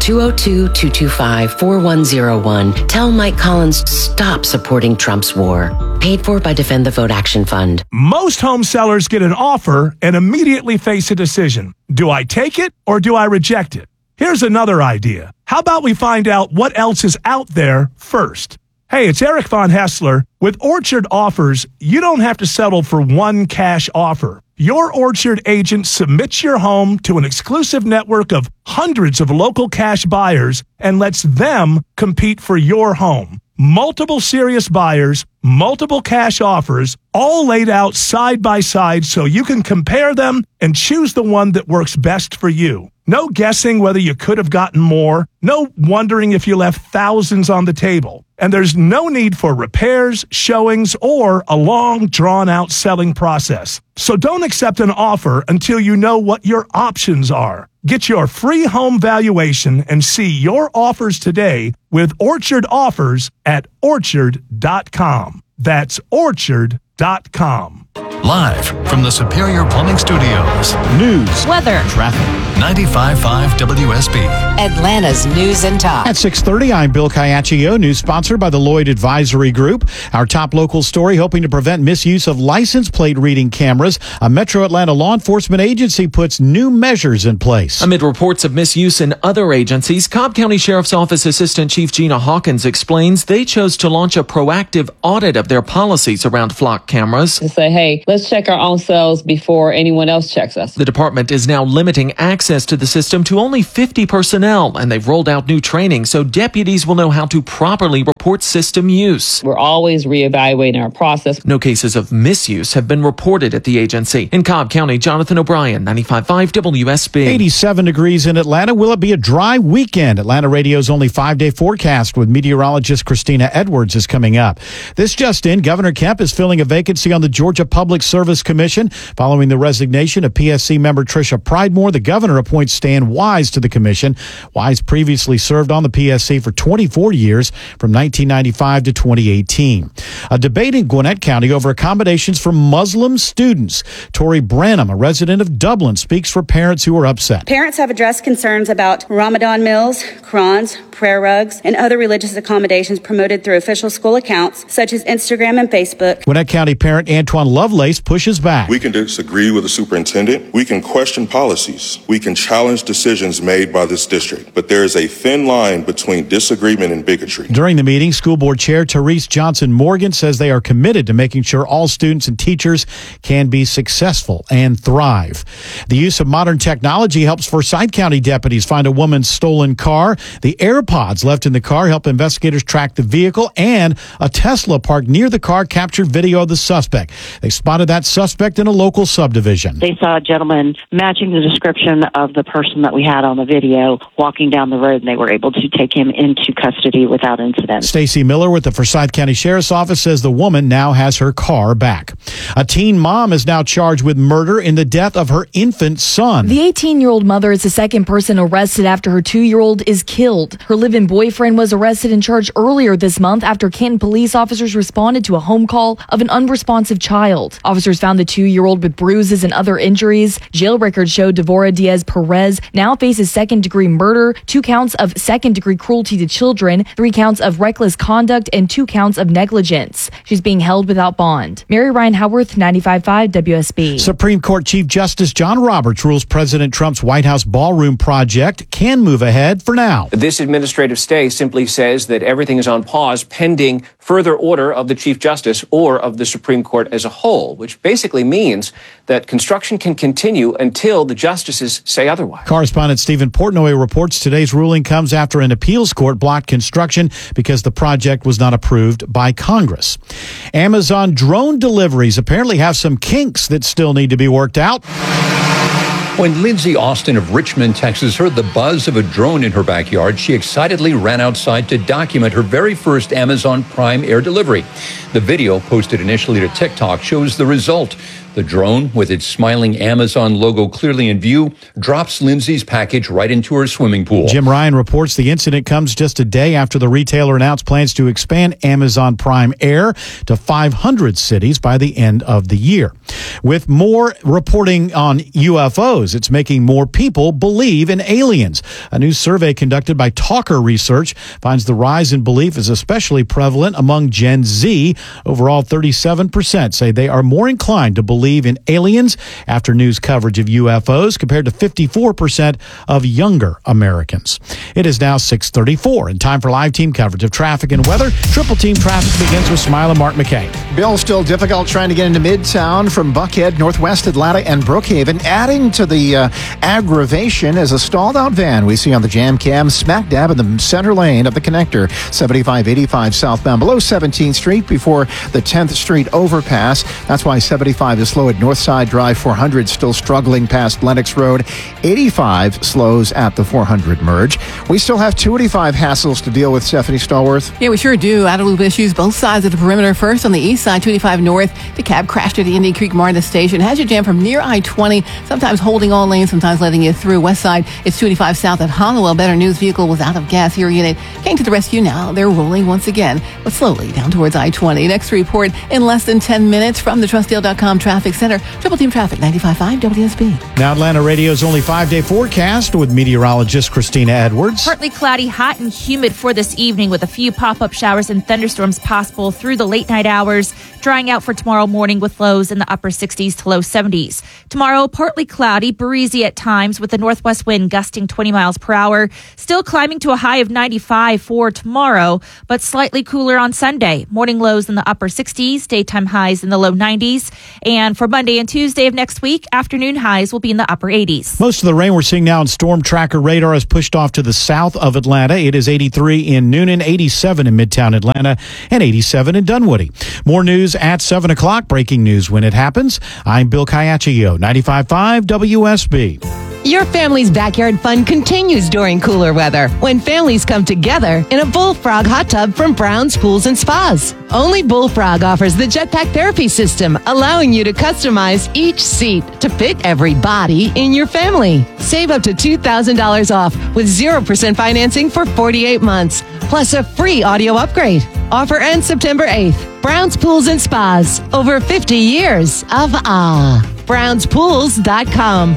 202-225-4101. Tell Mike Collins to stop supporting Trump's war. Paid for by Defend the Vote Action Fund. Most home sellers get an offer and immediately face a decision. Do I take it or do I reject it? Here's another idea. How about we find out what else is out there first? Hey, it's Eric Von Hessler. With Orchard Offers, you don't have to settle for one cash offer. Your Orchard agent submits your home to an exclusive network of hundreds of local cash buyers and lets them compete for your home. Multiple serious buyers, multiple cash offers, all laid out side by side so you can compare them and choose the one that works best for you. No guessing whether you could have gotten more. No wondering if you left thousands on the table. And there's no need for repairs, showings, or a long, drawn-out selling process. So don't accept an offer until you know what your options are. Get your free home valuation and see your offers today with Orchard Offers at Orchard.com. That's Orchard.com. Live from the Superior Plumbing Studios. News, weather, traffic. 95.5 WSB. Atlanta's News and Talk. At 6:30, I'm Bill Caiaccio, news sponsored by the Lloyd Advisory Group. Our top local story, hoping to prevent misuse of license plate reading cameras. A Metro Atlanta law enforcement agency puts new measures in place. Amid reports of misuse in other agencies, Cobb County Sheriff's Office Assistant Chief Gina Hawkins explains they chose to launch a proactive audit of their policies around flock cameras. To say, hey, let's check our own selves before anyone else checks us. The department is now limiting access access to the system to only 50 personnel, and they've rolled out new training so deputies will know how to properly report system use. We're always reevaluating our process. No cases of misuse have been reported at the agency. In Cobb County, Jonathan O'Brien, 95.5 WSB. 87 degrees in Atlanta. Will it be a dry weekend? Atlanta Radio's only 5-day forecast with meteorologist Christina Edwards is coming up. This just in, Governor Kemp is filling a vacancy on the Georgia Public Service Commission. Following the resignation of PSC member Tricia Pridemore, the governor appoints Stan Wise to the commission. Wise previously served on the PSC for 24 years from 1995 to 2018. A debate in Gwinnett County over accommodations for Muslim students. Tori Branham, a resident of Dublin, speaks for parents who are upset. Parents have addressed concerns about Ramadan meals, Qurans, prayer rugs, and other religious accommodations promoted through official school accounts such as Instagram and Facebook. Gwinnett County parent Antoine Lovelace pushes back. We can disagree with the superintendent. We can question policies. We can challenge decisions made by this district. But there is a thin line between disagreement and bigotry. During the meeting, School Board Chair Therese Johnson Morgan says they are committed to making sure all students and teachers can be successful and thrive. The use of modern technology helps Forsyth County deputies find a woman's stolen car. The AirPods left in the car help investigators track the vehicle, and a Tesla parked near the car captured video of the suspect. They spotted that suspect in a local subdivision. They saw a gentleman matching the description of the person that we had on the video walking down the road, and they were able to take him into custody without incident. Stacy Miller with the Forsyth County Sheriff's Office says the woman now has her car back. A teen mom is now charged with murder in the death of her infant son. The 18-year-old mother is the second person arrested after her 2-year-old is killed. Her live-in boyfriend was arrested and charged earlier this month after Canton police officers responded to a home call of an unresponsive child. Officers found the 2-year-old with bruises and other injuries. Jail records show Devora Diaz Perez now faces second-degree murder, 2 counts of second-degree cruelty to children, 3 counts of reckless conduct, and 2 counts of negligence. She's being held without bond. Mary Ryan Howarth, 95.5 WSB. Supreme Court Chief Justice John Roberts rules President Trump's White House ballroom project can move ahead for now. This administrative stay simply says that everything is on pause pending further order of the Chief Justice or of the Supreme Court as a whole, which basically means that construction can continue until the justices say otherwise. Correspondent Stephen Portnoy reports today's ruling comes after an appeals court blocked construction because the project was not approved by Congress. Amazon drone deliveries apparently have some kinks that still need to be worked out. When Lindsay Austin of Richmond, Texas, heard the buzz of a drone in her backyard, she excitedly ran outside to document her very first Amazon Prime air delivery. The video, posted initially to TikTok, shows the result. The drone, with its smiling Amazon logo clearly in view, drops Lindsay's package right into her swimming pool. Jim Ryan reports the incident comes just a day after the retailer announced plans to expand Amazon Prime Air to 500 cities by the end of the year. With more reporting on UFOs, it's making more people believe in aliens. A new survey conducted by Talker Research finds the rise in belief is especially prevalent among Gen Z. Overall, 37% say they are more inclined to believe in aliens after news coverage of UFOs compared to 54% of younger Americans. It is now 6:34 and time for live team coverage of traffic and weather. Triple Team Traffic begins with Smile and Mark McKay. Bill, still difficult trying to get into Midtown from Buckhead, Northwest Atlanta, and Brookhaven. Adding to the aggravation is a stalled out van we see on the jam cam smack dab in the center lane of the connector, 7585 southbound below 17th Street before the 10th Street overpass. That's why 75 is slow at Northside Drive. 400 still struggling past Lenox Road. 85 slows at the 400 merge. We still have 285 hassles to deal with, Stephanie Stallworth. Yeah, we sure do. Out of loop issues both sides of the perimeter. First on the east side, 285 north. The cab crashed at the Indian Creek MARTA station. Has you jammed from near I-20, sometimes holding all lanes, sometimes letting you through. West side, it's 285 south at Hollowell. Better News vehicle was out of gas. Here unit came to the rescue now. They're rolling once again, but slowly down towards I-20. Next report in less than 10 minutes from the TrustDeal.com Traffic Center. Triple Team Traffic, 95.5 WSB. Now Atlanta Radio's only 5-day forecast with meteorologist Christina Edwards. Partly cloudy, hot and humid for this evening with a few pop-up showers and thunderstorms possible through the late night hours. Drying out for tomorrow morning with lows in the upper 60s to low 70s. Tomorrow, partly cloudy, breezy at times with the northwest wind gusting 20 miles per hour. Still climbing to a high of 95 for tomorrow, but slightly cooler on Sunday. Morning lows in the upper 60s, daytime highs in the low 90s. And And for Monday and Tuesday of next week, afternoon highs will be in the upper 80s. Most of the rain we're seeing now on Storm Tracker radar is pushed off to the south of Atlanta. It is 83 in Noonan, 87 in Midtown Atlanta, and 87 in Dunwoody. More news at 7 o'clock. Breaking news when it happens. I'm Bill Caiaccio, 95.5 WSB. Your family's backyard fun continues during cooler weather when families come together in a Bullfrog hot tub from Brown's Pools and Spas. Only Bullfrog offers the Jetpack Therapy System, allowing you to customize each seat to fit every body in your family. Save up to $2,000 off with 0% financing for 48 months, plus a free audio upgrade. Offer ends September 8th. Brown's Pools and Spas. Over 50 years of awe. BrownsPools.com.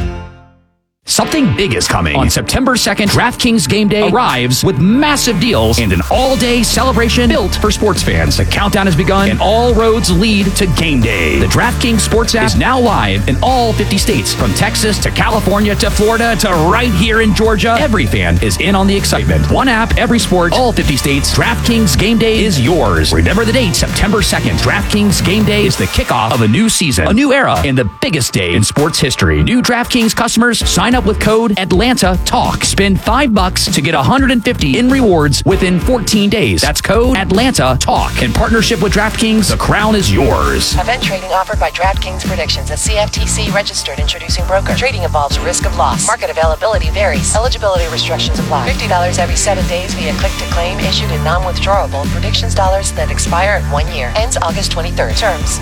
Something big is coming. On September 2nd, DraftKings Game Day arrives with massive deals and an all-day celebration built for sports fans. The countdown has begun and all roads lead to Game Day. The DraftKings Sports app is now live in all 50 states, from Texas to California to Florida to right here in Georgia. Every fan is in on the excitement. One app, every sport, all 50 states. DraftKings Game Day is yours. Remember the date, September 2nd. DraftKings Game Day is the kickoff of a new season, a new era, and the biggest day in sports history. New DraftKings customers sign up with code ATLANTA-TALK. Spend $5 to get $150 in rewards within 14 days. That's code ATLANTA-TALK. In partnership with DraftKings, the crown is yours. Event trading offered by DraftKings Predictions, a CFTC registered introducing broker. Trading involves risk of loss. Market availability varies. Eligibility restrictions apply. $50 every 7 days via click to claim, issued in non-withdrawable predictions dollars that expire in 1 year. Ends August 23rd. Terms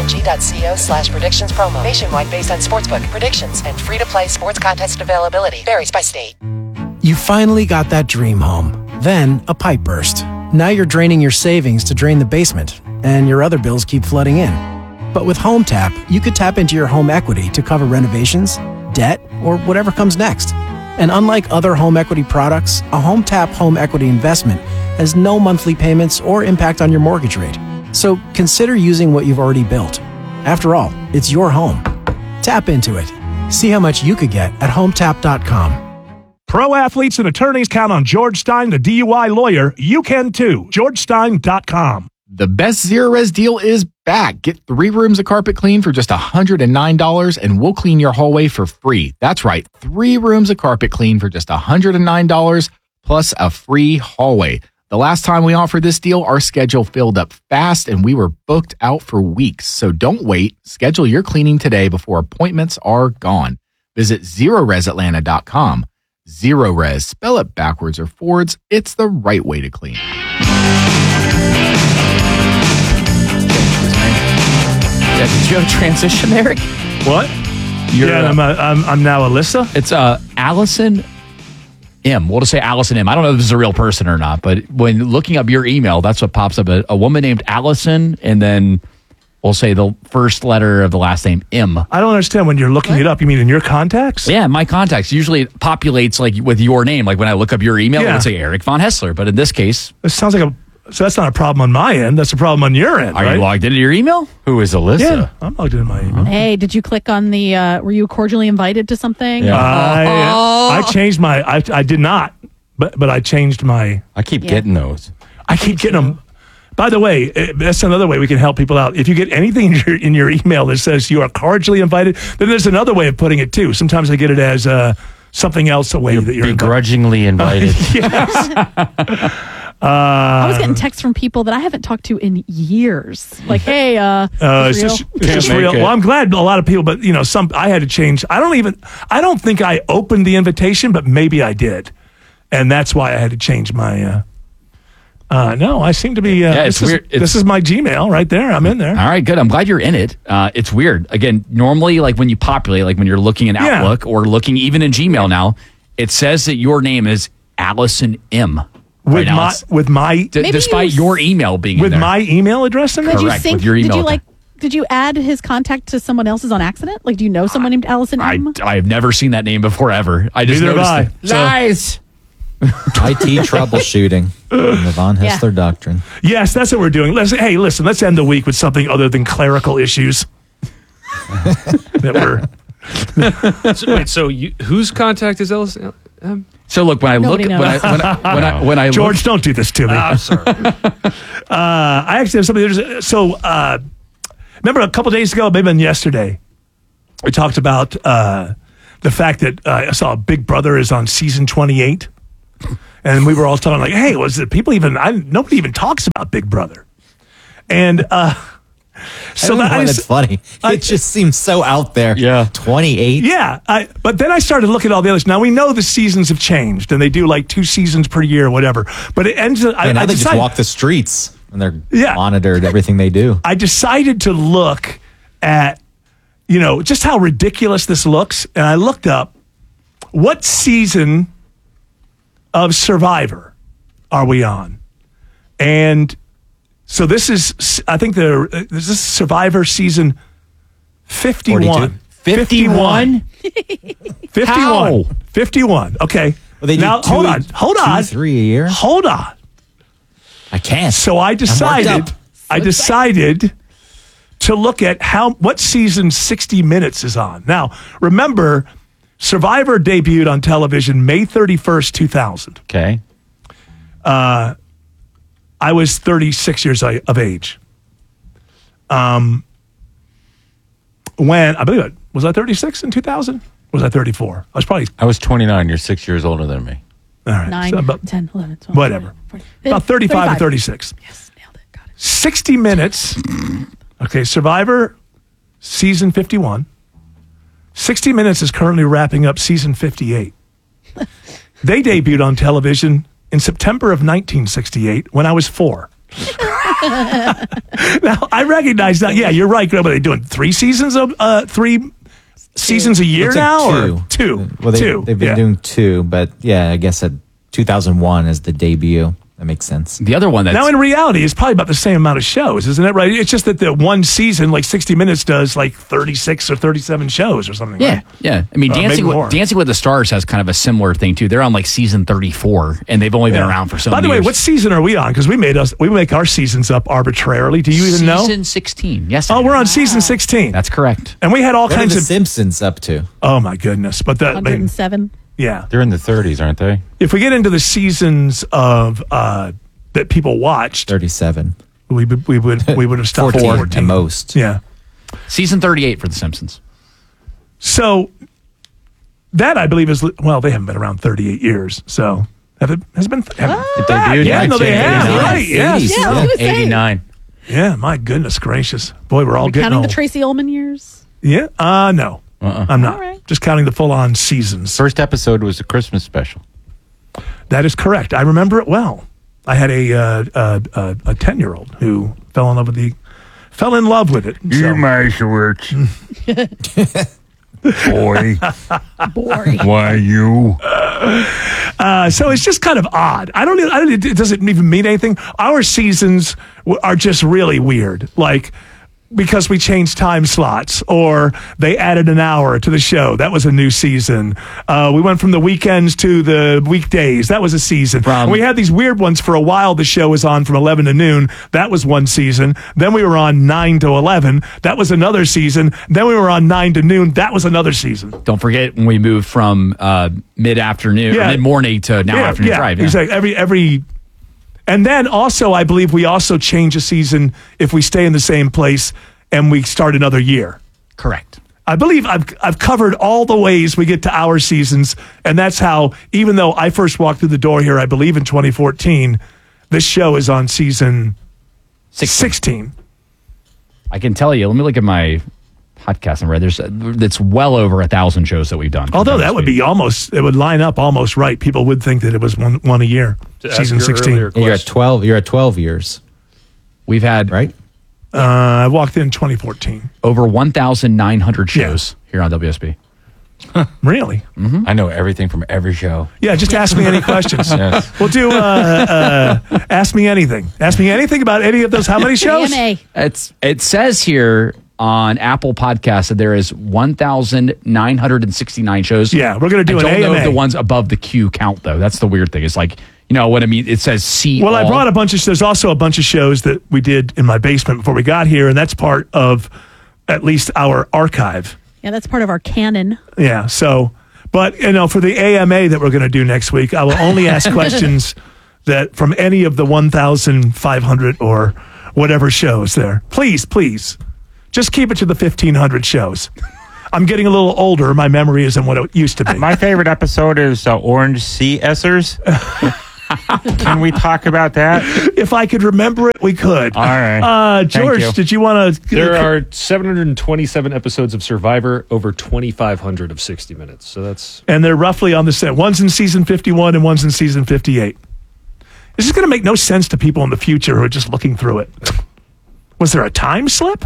dkng.co/predictions promo. Nationwide based on sportsbook predictions and free-to-play sports contest availability varies by state. You finally got that dream home. Then a pipe burst. Now you're draining your savings to drain the basement, and your other bills keep flooding in. But with Home Tap, you could tap into your home equity to cover renovations, debt, or whatever comes next. And unlike other home equity products, a Home Tap home equity investment has no monthly payments or impact on your mortgage rate. So consider using what you've already built. After all, it's your home. Tap into it. See how much you could get at HomeTap.com. Pro athletes and attorneys count on George Stein, the DUI lawyer. You can too. GeorgeStein.com. The best Zero Res deal is back. Get 3 rooms of carpet clean for just $109, and we'll clean your hallway for free. That's right, 3 rooms of carpet clean for just $109, plus a free hallway. The last time we offered this deal, our schedule filled up fast and we were booked out for weeks. So don't wait. Schedule your cleaning today before appointments are gone. Visit ZeroResAtlanta.com. Zero Res, spell it backwards or forwards. It's the right way to clean. Did you have a transition, Eric? What? I'm now Alyssa. It's Allison M. We'll just say Allison M. I don't know if this is a real person or not, but when looking up your email, that's what pops up. A woman named Allison, and then we'll say the first letter of the last name, M. I don't understand. When you're looking it up, you mean in your contacts? Yeah, my contacts. Usually it populates like with your name. Like when I look up your email, it would say Eric Von Hessler. But in this case... It sounds like so that's not a problem on my end. That's a problem on your end, Are right? you logged into your email? Who is Alyssa? Yeah, I'm logged into my email. Hey, did you click on the, were you cordially invited to something? Yeah. I changed my, I did not, but I changed my. I keep getting those. I keep getting them. By the way, that's another way we can help people out. If you get anything in your email that says you are cordially invited, then there's another way of putting it too. Sometimes I get it as something else, a way that you're begrudgingly invited. Yes. I was getting texts from people that I haven't talked to in years. Like, hey, it's just real. Well, I'm glad a lot of people, but I had to change. I don't think I opened the invitation, but maybe I did. And that's why I had to change my, no, I seem to be, it's weird. This is my Gmail right there. I'm in there. All right, good. I'm glad you're in it. It's weird. Again, normally, like when you populate, like when you're looking in Outlook or looking even in Gmail now, it says that your name is Allison M. Despite your email being in there. With my email address in there? Correct, with your email. Did you add his contact to someone else's on accident? Like, do you know someone named Allison M? I've never seen that name before, ever. I just noticed it. Lies! IT troubleshooting and the Von Hessler doctrine. Yes, that's what we're doing. Let's end the week with something other than clerical issues. Whose contact is Allison? So look, when I Nobody look, knows. when I George, look, don't do this to me. I'm sorry. I actually have something. remember a couple days ago, maybe yesterday, we talked about the fact that I saw Big Brother is on season 28. And we were all talking like, hey, nobody even talks about Big Brother. And so that's funny. It just seems so out there. Yeah. 28. Yeah. But then I started looking at all the others. Now we know the seasons have changed and they do like 2 seasons per year or whatever. But it ends up. Now they just walk the streets and they're Yeah. monitored everything they do. I decided to look at, just how ridiculous this looks. And I looked up what season of Survivor are we on? And so this is, I think this is Survivor season 51. 51? 51. How? 51. Okay. Well, they do now, hold on. 3 a year? Hold on. I can't. So I decided to look at what season 60 Minutes is on. Now, remember, Survivor debuted on television May 31st, 2000. Okay. I was 36 years of age. When, I believe it, was I 36 in 2000? Was I 34? I was 29. You're 6 years older than me. All right. 9, So about, 10, 11, 12, whatever. 40, About 35 or 36. Yes, nailed it. Got it. 60 Minutes. Okay, Survivor season 51. 60 Minutes is currently wrapping up season 58. They debuted on television in September of 1968 when I was 4. Now, I recognize that. Yeah, you're right. Are they doing 3 seasons of 3 seasons a year Looks like now? two. Or 2? Well, 2. they've been doing 2, but yeah, I guess 2001 is the debut. That makes sense. The other one Now, in reality, it's probably about the same amount of shows, isn't it? Right? It's just that the one season, like 60 Minutes, does like 36 or 37 shows or something. Yeah, right? yeah. I mean, Dancing with the Stars has kind of a similar thing too. They're on like season 34, and they've only been around for so By many the way, years. what season are we on? Because we make our seasons up arbitrarily. Do you even know? Season 16. Yes. Oh, we're on season 16. That's correct. And we had all What are kinds the of Simpsons up to? Oh my goodness! But that 107. yeah. They're in the 30s, aren't they? If we get into the seasons of that people watched, 37. we would have stopped 14 at 14 at most. Yeah. Season 38 for The Simpsons. So that I believe is they haven't been around 38 years. So has it been? Yeah, no, they have. Right? Yes. Yeah, I was gonna say. 89. Yeah. My goodness gracious, boy, we're all getting Counting old. the Tracy Ullman years. Yeah. No, I'm not. right. Just counting the full-on seasons. First episode was a Christmas special. That is correct. I remember it well. I had a 10-year-old who fell in love with it. So. Boy. Boring. Why you? So it's just kind of odd. I don't. It doesn't even mean anything. Our seasons are just really weird. Like, because we changed time slots or they added an hour to the show. That was a new season. We went from the weekends to the weekdays. That was a season. And we had these weird ones for a while. The show was on from 11 to noon. That was one season. Then we were on 9 to 11. That was another season. Then we were on 9 to noon. That was another season. Don't forget when we moved from mid-afternoon, or mid-morning to now afternoon drive. Yeah. Exactly. Every And then also, I believe we also change a season if we stay in the same place and we start another year. Correct. I believe I've covered all the ways we get to our seasons, and that's how, even though I first walked through the door here, I believe in 2014, this show is on season 16. I can tell you, let me look at my podcast number. It's well over 1,000 shows that we've done. Although that would be it would line up almost right. People would think that it was one a year. Season 16. You're at 12. You're at 12 years. We've had right. I walked in 2014. Over 1,900 shows here on WSB. Really? Mm-hmm. I know everything from every show. Yeah, just ask me any questions. Yes. We'll do Ask Me Anything. Ask me anything about any of those. How many shows? It says here on Apple Podcasts that there is 1,969 shows. Yeah, we're going to do I an don't know AMA. if the ones above the Q count, though. That's the weird thing. It's like, you know what I mean? It says C. Well, I brought a bunch of. There's also a bunch of shows that we did in my basement before we got here, and that's part of at least our archive. Yeah, that's part of our canon. Yeah. So, but for the AMA that we're going to do next week, I will only ask questions that from any of the 1,500 or whatever shows there. Please Just keep it to the 1,500 shows. I'm getting a little older. My memory isn't what it used to be. My favorite episode is Orange Sea Essers. Can we talk about that? If I could remember it, we could. All right. George, did you want to... There are 727 episodes of Survivor, over 2,500 of 60 Minutes. So that's... And they're roughly on the same. One's in season 51 and one's in season 58. This is going to make no sense to people in the future who are just looking through it. Was there a time slip?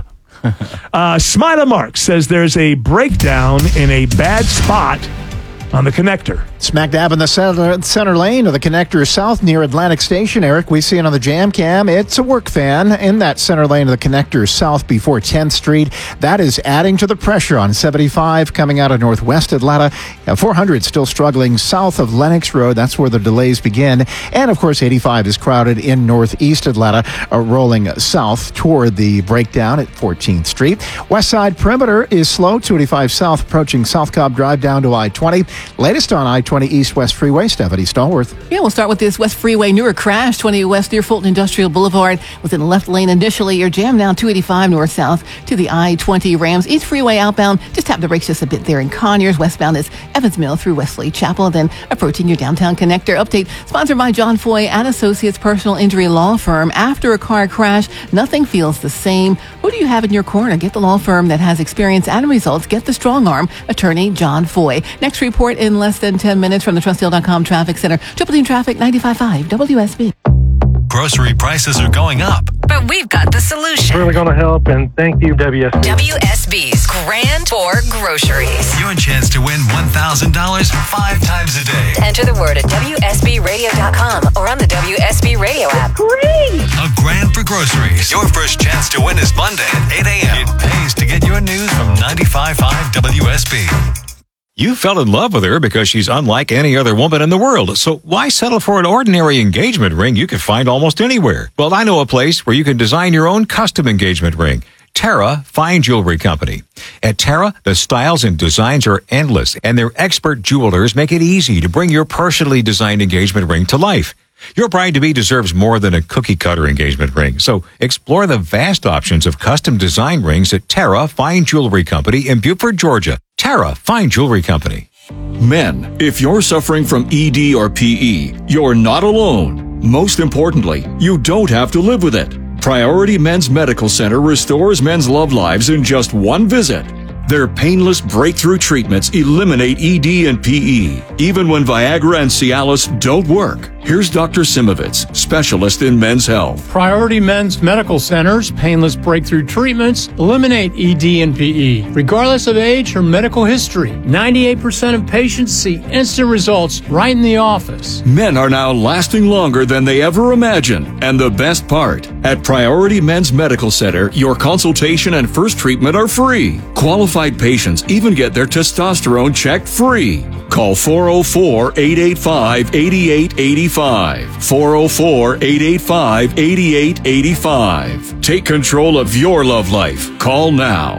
Smiler Mark says there's a breakdown in a bad spot on the connector. Smack dab in the center lane of the connector south near Atlantic Station. Eric, we see it on the jam cam. It's a work fan in that center lane of the connector south before 10th Street. That is adding to the pressure on 75 coming out of northwest Atlanta. 400 still struggling south of Lenox Road. That's where the delays begin. And, of course, 85 is crowded in northeast Atlanta, rolling south toward the breakdown at 14th Street. West side perimeter is slow. 285 south approaching South Cobb Drive down to I-20. Latest on I-20 East-West Freeway, Stephanie Stallworth. Yeah, we'll start with this West Freeway newer crash, 20 West near Fulton Industrial Boulevard. Was in the left lane initially. You're jammed down 285 north-south to the I-20 Rams East Freeway outbound. Just tap the brakes just a bit there in Conyers. Westbound is Evans Mill through Wesley Chapel, then approaching your downtown connector. Update sponsored by John Foy and Associates Personal Injury Law Firm. After a car crash, nothing feels the same. Who do you have in your corner? Get the law firm that has experience and results. Get the strong arm attorney John Foy. Next report in less than 10 minutes from the TrustDeal.com Traffic Center. Triple Team Traffic 95.5 WSB. Grocery prices are going up, but we've got the solution. Really going to help, and thank you, WSB. WSB's Grand Tour Groceries. Your chance to win $1,000 5 times a day. Enter the word at WSBRadio.com or on the WSB Radio app. Great! A grand for groceries. Your first chance to win is Monday at 8 a.m. It pays to get your news from 95.5 WSB. You fell in love with her because she's unlike any other woman in the world. So why settle for an ordinary engagement ring you could find almost anywhere? Well, I know a place where you can design your own custom engagement ring. Terra Fine Jewelry Company. At Terra, the styles and designs are endless, and their expert jewelers make it easy to bring your personally designed engagement ring to life. Your bride-to-be deserves more than a cookie-cutter engagement ring, so explore the vast options of custom design rings at Terra Fine Jewelry Company in Beaufort, Georgia. Terra Fine Jewelry Company. Men, if you're suffering from ED or PE, you're not alone. Most importantly, you don't have to live with it. Priority Men's Medical Center restores men's love lives in just one visit. Their painless breakthrough treatments eliminate ED and PE, even when Viagra and Cialis don't work. Here's Dr. Simovitz, specialist in men's health. Priority Men's Medical Center's painless breakthrough treatments eliminate ED and PE, regardless of age or medical history. 98% of patients see instant results right in the office. Men are now lasting longer than they ever imagined. And the best part, at Priority Men's Medical Center, your consultation and first treatment are free. Qualified patients even get their testosterone checked free. Call 404-885-8885. 404-885-8885. Take control of your love life. Call now.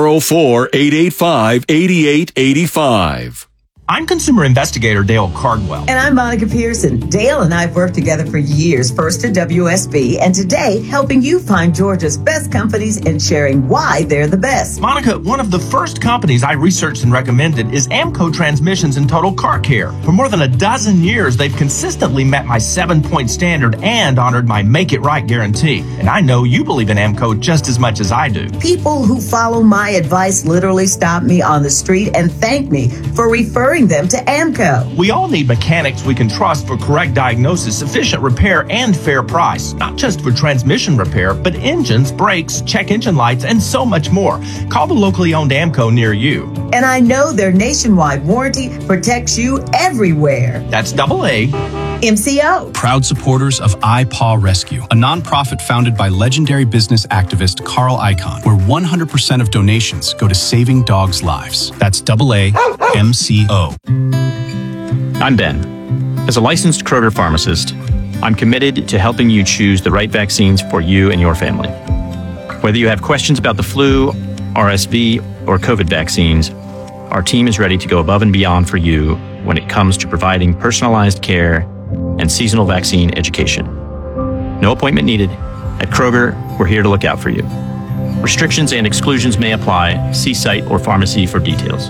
404-885-8885. I'm consumer investigator Dale Cardwell. And I'm Monica Pearson. Dale and I have worked together for years, first at WSB, and today helping you find Georgia's best companies and sharing why they're the best. Monica, one of the first companies I researched and recommended is Amco Transmissions and Total Car Care. For more than a dozen years, they've consistently met my 7-point standard and honored my Make It Right guarantee. And I know you believe in Amco just as much as I do. People who follow my advice literally stop me on the street and thank me for referring them to Amco. We all need mechanics we can trust for correct diagnosis, efficient repair, and fair price. Not just for transmission repair, but engines, brakes, check engine lights, and so much more. Call the locally owned Amco near you. And I know their nationwide warranty protects you everywhere. That's AA. MCO. Proud supporters of iPaw Rescue, a nonprofit founded by legendary business activist Carl Icahn, where 100% of donations go to saving dogs' lives. That's AA MCO. I'm Ben. As a licensed Kroger pharmacist, I'm committed to helping you choose the right vaccines for you and your family. Whether you have questions about the flu, RSV, or COVID vaccines, our team is ready to go above and beyond for you when it comes to providing personalized care and seasonal vaccine education. No appointment needed. At Kroger, we're here to look out for you. Restrictions and exclusions may apply. See site or pharmacy for details.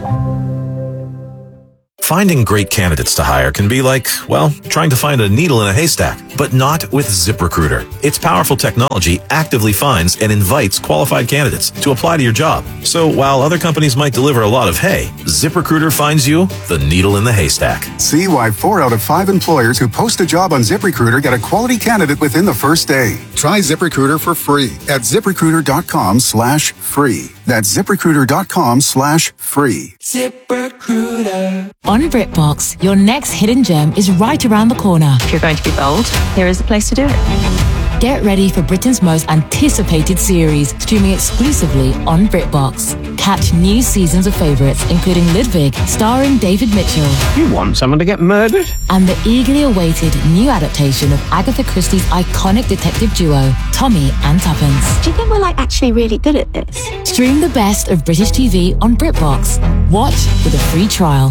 Finding great candidates to hire can be like, well, trying to find a needle in a haystack, but not with ZipRecruiter. Its powerful technology actively finds and invites qualified candidates to apply to your job. So while other companies might deliver a lot of hay, ZipRecruiter finds you the needle in the haystack. See why 4 out of 5 employers who post a job on ZipRecruiter get a quality candidate within the first day. Try ZipRecruiter for free at ZipRecruiter.com/free. That's ZipRecruiter.com/free. ZipRecruiter. On BritBox, your next hidden gem is right around the corner. If you're going to be bold, here is the place to do it. Get ready for Britain's most anticipated series, streaming exclusively on BritBox. Catch new seasons of favourites, including Ludwig, starring David Mitchell. You want someone to get murdered? And the eagerly awaited new adaptation of Agatha Christie's iconic detective duo, Tommy and Tuppence. Do you think we're actually really good at this? Stream the best of British TV on BritBox. Watch with a free trial.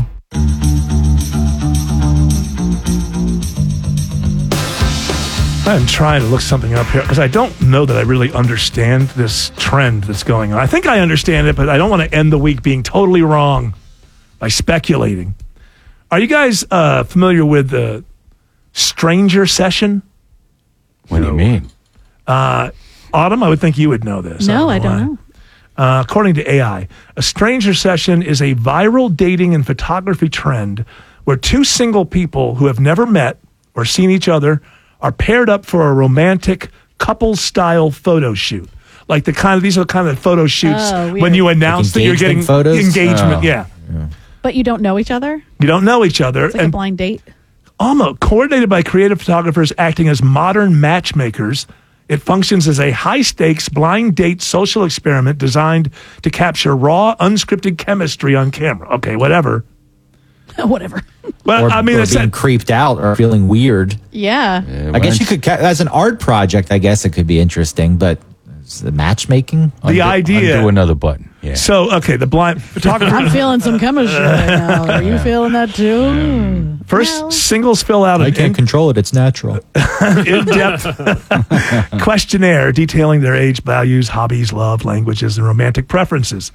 I'm trying to look something up here because I don't know that I really understand this trend that's going on. I think I understand it, but I don't want to end the week being totally wrong by speculating. Are you guys familiar with the Stranger Session? What do you mean? Autumn, I would think you would know this. No, I don't know. According to AI, a Stranger Session is a viral dating and photography trend where two single people who have never met or seen each other are paired up for a romantic couple-style photo shoot. Like these are the kind of photo shoots when you announce that you're getting engagement. Yeah. But you don't know each other? You don't know each other. It's like a blind date? Almost. Coordinated by creative photographers acting as modern matchmakers, it functions as a high-stakes blind date social experiment designed to capture raw, unscripted chemistry on camera. Okay, whatever. Whatever. Well, or being creeped out or feeling weird. Yeah. I guess you could, as an art project, I guess it could be interesting, but the matchmaking? The idea. Undo another button. Yeah. So, okay, the blind photographer. I'm feeling some chemistry right now. Are you feeling that too? First, singles fill out I can't control it. It's natural. in-depth questionnaire detailing their age, values, hobbies, love, languages, and romantic preferences.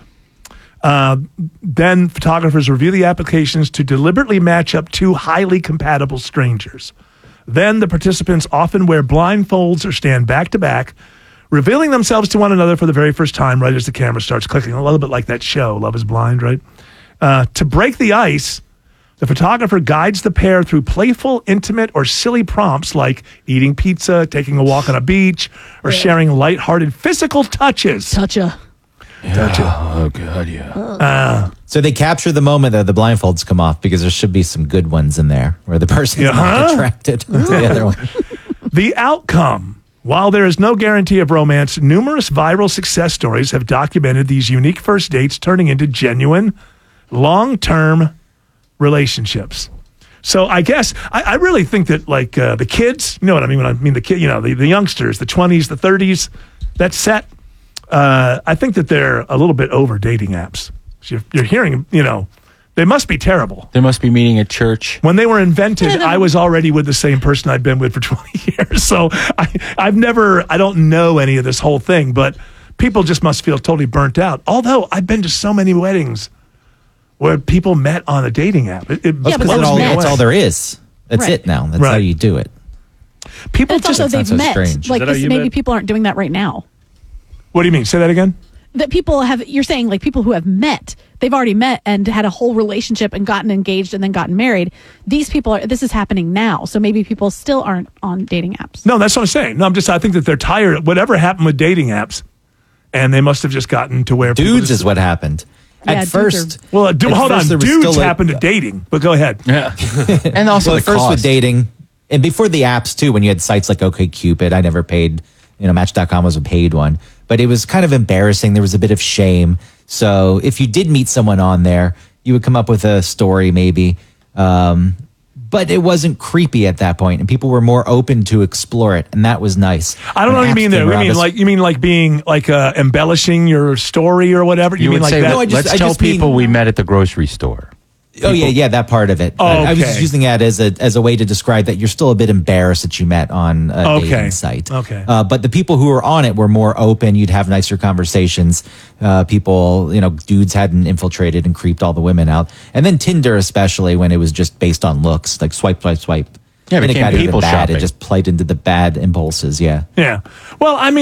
Then photographers review the applications to deliberately match up two highly compatible strangers. Then the participants often wear blindfolds or stand back to back, revealing themselves to one another for the very first time right as the camera starts clicking, a little bit like that show, Love is Blind, right? To break the ice, the photographer guides the pair through playful, intimate, or silly prompts like eating pizza, taking a walk on a beach, or sharing lighthearted physical touches. Toucha. Oh, God, yeah. So they capture the moment that the blindfolds come off because there should be some good ones in there where the person's not attracted to the other one. The outcome. While there is no guarantee of romance, numerous viral success stories have documented these unique first dates turning into genuine, long-term relationships. So I guess I really think that the kids, you know what I mean when I mean the kid, the youngsters, the 20s, the 30s, that set. I think that they're a little bit over dating apps. You're hearing, they must be terrible. They must be meeting at church. When they were invented, I was already with the same person I'd been with for 20 years. So I don't know any of this whole thing, but people just must feel totally burnt out. Although I've been to so many weddings where people met on a dating app. That's all there is. That's it now. That's how you do it. People just also they've met. Strange. Like maybe people aren't doing that right now. What do you mean? Say that again? That you're saying like people who have met, they've already met and had a whole relationship and gotten engaged and then gotten married. These people this is happening now. So maybe people still aren't on dating apps. No, that's what I'm saying. No, I think that they're tired of whatever happened with dating apps. And they must have just gotten to where dudes is what happened. At first, dudes happened to dating, but go ahead. Yeah. And also at first with dating and before the apps too, when you had sites like OkCupid, I never paid, Match.com was a paid one. But it was kind of embarrassing. There was a bit of shame. So if you did meet someone on there, you would come up with a story maybe. But it wasn't creepy at that point, and people were more open to explore it, and that was nice. I don't know what you mean there. You mean like being like embellishing your story or whatever? You mean would like say, that? let's tell people we met at the grocery store. Oh yeah, that part of it. Oh, I was okay. just using that as a way to describe that you're still a bit embarrassed that you met on a dating site. Okay. But the people who were on it were more open. You'd have nicer conversations. People, dudes hadn't infiltrated and creeped all the women out. And then Tinder, especially when it was just based on looks, like swipe. Yeah, it Then became got even people bad. shopping. It just played into the bad impulses. Yeah. Yeah. Well, I mean.